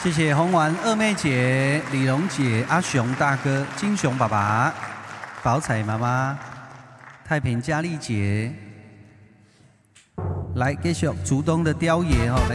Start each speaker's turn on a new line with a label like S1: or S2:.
S1: 谢谢红丸二妹姐、李荣姐、阿雄大哥、金雄爸爸、宝彩妈妈、太平佳丽姐，来继续竹东的雕爷哦，来。